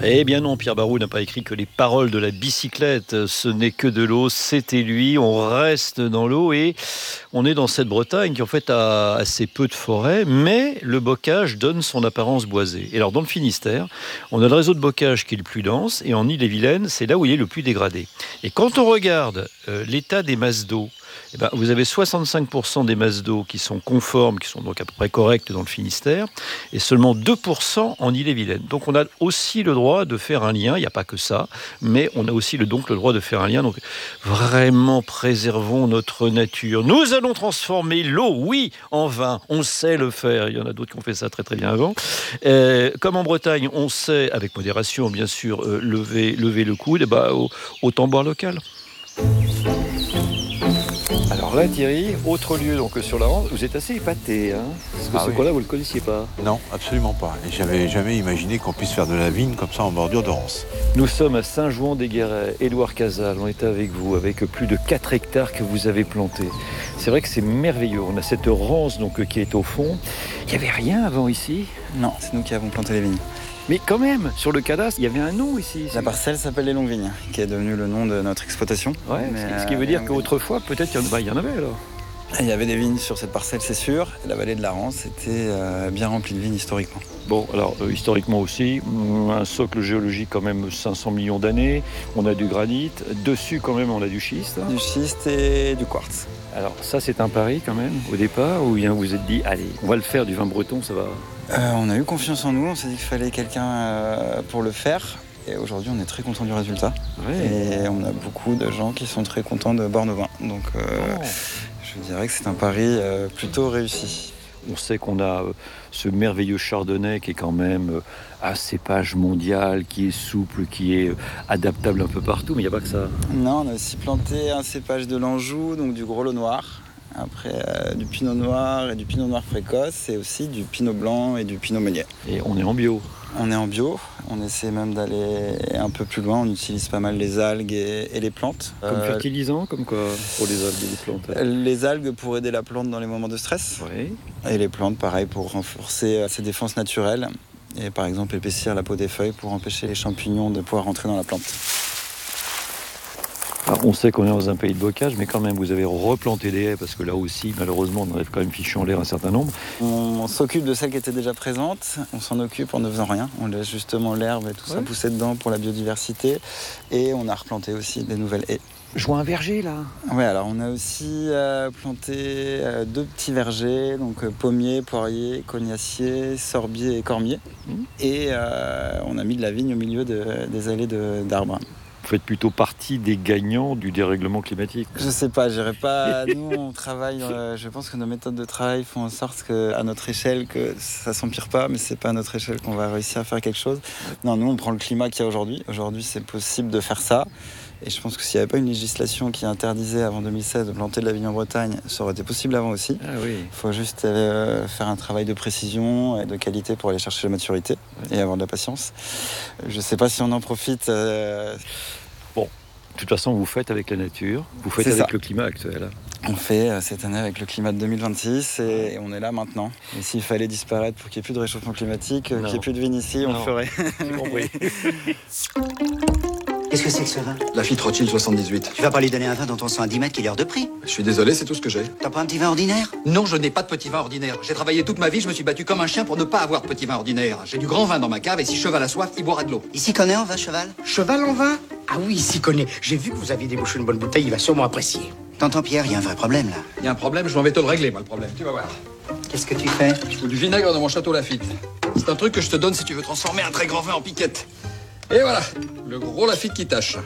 Eh bien non, Pierre Barou n'a pas écrit que les paroles de la bicyclette. Ce n'est que de l'eau, c'était lui. On reste dans l'eau et on est dans cette Bretagne qui en fait a assez peu de forêt, mais le bocage donne son apparence boisée. Et alors dans le Finistère, on a le réseau de bocage qui est le plus dense et en Ille-et-Vilaine, c'est là où il est le plus dégradé. Et quand on regarde l'état des masses d'eau, eh ben, vous avez 65% des masses d'eau qui sont conformes, qui sont donc à peu près correctes dans le Finistère, et seulement 2% en Ille-et-Vilaine. Donc on a aussi le droit de faire un lien, il n'y a pas que ça, mais on a aussi donc le droit de faire un lien. Donc vraiment préservons notre nature. Nous allons transformer l'eau, oui, en vin. On sait le faire, il y en a d'autres qui ont fait ça très très bien avant. Comme en Bretagne, on sait, avec modération bien sûr, lever le coude, et ben, autant boire local. Alors là, Thierry, autre lieu donc sur la Rance, vous êtes assez épaté, hein, parce que ce coin-là, vous ne le connaissiez pas. Non, absolument pas. Et j'avais jamais imaginé qu'on puisse faire de la vigne comme ça en bordure de Rance. Nous sommes à Saint-Jouan-des-Guérets. Édouard Casal, on est avec vous, avec plus de 4 hectares que vous avez plantés. C'est vrai que c'est merveilleux. On a cette Rance donc, qui est au fond. Il n'y avait rien avant ici? Non, c'est nous qui avons planté les vignes. Mais quand même, sur le cadastre, il y avait un nom ici. La parcelle s'appelle les Longues Vignes, qui est devenu le nom de notre exploitation. Ouais, ce qui veut dire qu'autrefois, peut-être il y en avait alors. Il y avait des vignes sur cette parcelle, c'est sûr. Et la vallée de la Rance était bien remplie de vignes historiquement. Bon, alors historiquement aussi, un socle géologique quand même 500 millions d'années. On a du granit. Dessus quand même, on a du schiste. Du schiste et du quartz. Alors ça, c'est un pari quand même, au départ, où vous vous êtes dit, allez, on va le faire du vin breton, ça va... On a eu confiance en nous, on s'est dit qu'il fallait quelqu'un pour le faire. Et aujourd'hui, on est très content du résultat. Ouais. Et on a beaucoup de gens qui sont très contents de boire nos vins. Donc je dirais que c'est un pari plutôt réussi. On sait qu'on a ce merveilleux chardonnay qui est quand même à cépage mondial, qui est souple, qui est adaptable un peu partout, mais il n'y a pas que ça. Non, on a aussi planté un cépage de l'Anjou, donc du gros lot noir. Après, du pinot noir et du pinot noir précoce, et aussi du pinot blanc et du pinot meunier. Et on est en bio. On est en bio, on essaie même d'aller un peu plus loin, on utilise pas mal les algues et les plantes. Comme fertilisant, comme quoi pour les algues et les plantes? Les algues pour aider la plante dans les moments de stress. Oui. Et les plantes, pareil, pour renforcer ses défenses naturelles. Et par exemple, épaissir la peau des feuilles pour empêcher les champignons de pouvoir rentrer dans la plante. Alors, on sait qu'on est dans un pays de bocage, mais quand même, vous avez replanté des haies, parce que là aussi, malheureusement, on avait quand même fichu en l'air un certain nombre. On s'occupe de celles qui étaient déjà présentes, on s'en occupe en ne faisant rien. On laisse justement l'herbe et tout ça pousser dedans pour la biodiversité. Et on a replanté aussi des nouvelles haies. Je vois un verger, là. Oui, alors on a aussi planté 2 petits vergers, donc pommier, poirier, cognacier, sorbier et cormier. Et on a mis de la vigne au milieu des allées d'arbres. Vous faites plutôt partie des gagnants du dérèglement climatique. Je sais pas, j'irai pas. Nous, on travaille. Je pense que nos méthodes de travail font en sorte qu'à notre échelle, que ça s'empire pas, mais c'est pas à notre échelle qu'on va réussir à faire quelque chose. Non, nous, on prend le climat qu'il y a aujourd'hui. Aujourd'hui, c'est possible de faire ça. Et je pense que s'il n'y avait pas une législation qui interdisait avant 2016 de planter de la vigne en Bretagne, ça aurait été possible avant aussi. Ah oui. Il faut juste faire un travail de précision et de qualité pour aller chercher la maturité et avoir de la patience. Je ne sais pas si on en profite. Bon, de toute façon, vous faites avec la nature, vous faites avec le climat actuel. On fait cette année avec le climat de 2026 et on est là maintenant. Et s'il fallait disparaître pour qu'il n'y ait plus de réchauffement climatique, qu'il n'y ait plus de vigne ici, on le ferait. J'ai compris. Qu'est-ce que c'est que ce vin? Lafitte Rothschild 78. Tu vas pas lui donner un vin dont on sent à 10 mètres qu'il est hors de prix? Je suis désolé, c'est tout ce que j'ai. T'as pas un petit vin ordinaire? Non, je n'ai pas de petit vin ordinaire. J'ai travaillé toute ma vie, je me suis battu comme un chien pour ne pas avoir de petit vin ordinaire. J'ai du grand vin dans ma cave et si Cheval a soif, il boira de l'eau. Il s'y connaît en vin, Cheval? Cheval en vin? Ah oui, il s'y connaît. J'ai vu que vous aviez débouché une bonne bouteille, il va sûrement apprécier. T'entends, Pierre, il y a un vrai problème là. Il y a un problème, je m'en vais te le régler, moi, le problème. Tu vas voir. Qu'est-ce que tu fais? Je fous du vinaigre dans mon château Lafitte. C'est un truc que je te donne si tu veux transformer un très grand vin en piquette. Et voilà, le gros Lafitte qui tâche.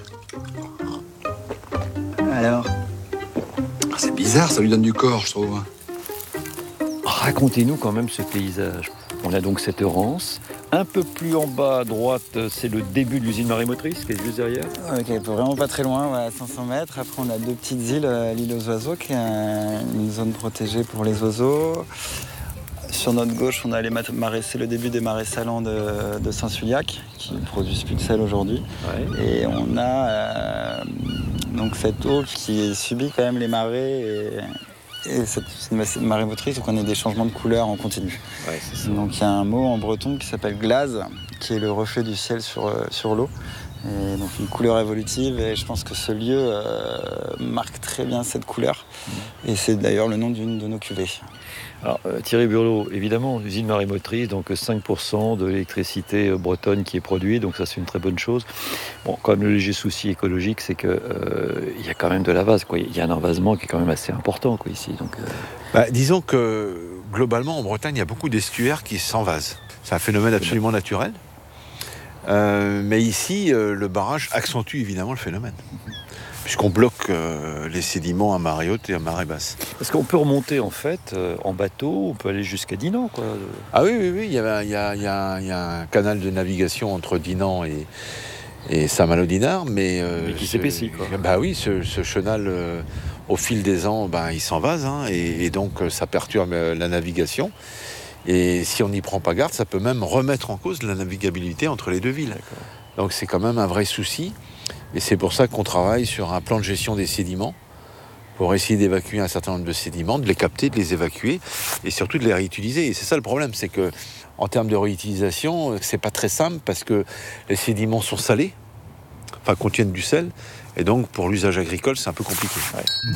Alors? C'est bizarre, ça lui donne du corps, je trouve. Racontez-nous quand même ce paysage. On a donc cette Rance. Un peu plus en bas à droite, c'est le début de l'usine marémotrice qui est juste derrière. Ok, vraiment pas très loin, à 500 mètres. Après, on a 2 petites îles, l'île aux oiseaux, qui est une zone protégée pour les oiseaux. Sur notre gauche, on a c'est le début des marais salants de Saint-Suliac, qui ne produisent plus de sel aujourd'hui. Ouais. Et on a donc cette eau qui subit quand même les marées Et c'est une marée motrice, donc on a des changements de couleur en continu. Ouais, c'est ça. Donc il y a un mot en breton qui s'appelle glaze, qui est le reflet du ciel sur l'eau. Et donc une couleur évolutive, et je pense que ce lieu marque très bien cette couleur. Et c'est d'ailleurs le nom d'une de nos cuvées. Alors, Thierry Burlot, évidemment, usine marémotrice, donc 5% de l'électricité bretonne qui est produite, donc ça c'est une très bonne chose. Bon, quand même le léger souci écologique, c'est que il y a quand même de la vase, quoi. Il y a un envasement qui est quand même assez important, quoi, ici. Donc, Disons que globalement en Bretagne, il y a beaucoup d'estuaires qui s'envasent. C'est un phénomène absolument naturel. Mais ici, le barrage accentue évidemment le phénomène, puisqu'on bloque les sédiments à marée haute et à marée basse. parce qu'on peut remonter en fait en bateau, on peut aller jusqu'à Dinan, quoi. Ah oui, il y a un canal de navigation entre Dinan et Saint-Malo-Dinard, mais qui s'épaissit, quoi. Bah oui, ce chenal, au fil des ans, il s'envase, hein, et donc ça perturbe la navigation. Et si on n'y prend pas garde, ça peut même remettre en cause la navigabilité entre les deux villes. D'accord. Donc c'est quand même un vrai souci. Et c'est pour ça qu'on travaille sur un plan de gestion des sédiments, pour essayer d'évacuer un certain nombre de sédiments, de les capter, de les évacuer, et surtout de les réutiliser. Et c'est ça le problème, c'est que en termes de réutilisation, c'est pas très simple, parce que les sédiments sont salés, contiennent du sel, et donc pour l'usage agricole, c'est un peu compliqué. Ouais.